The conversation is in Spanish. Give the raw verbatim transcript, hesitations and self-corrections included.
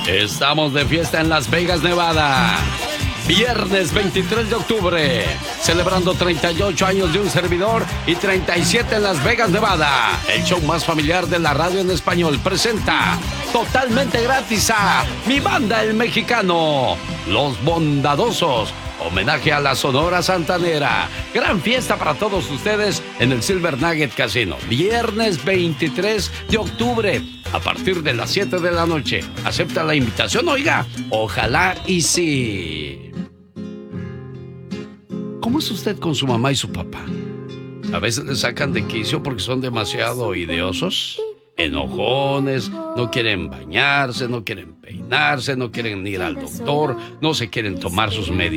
Estamos de fiesta en Las Vegas, Nevada. Viernes veintitrés de octubre, celebrando treinta y ocho años de un servidor y treinta y siete en Las Vegas, Nevada. El show más familiar de la radio en español presenta totalmente gratis a Mi Banda el Mexicano, Los Bondadosos. Homenaje a la Sonora Santanera. Gran fiesta para todos ustedes en el Silver Nugget Casino. Viernes veintitrés de octubre, a partir de las siete de la noche. ¿Acepta la invitación? Oiga, ojalá y sí. ¿Cómo es usted con su mamá y su papá? A veces le sacan de quicio porque son demasiado ideosos, enojones, no quieren bañarse, no quieren peinarse, no quieren ir al doctor, no se quieren tomar sus medicinas.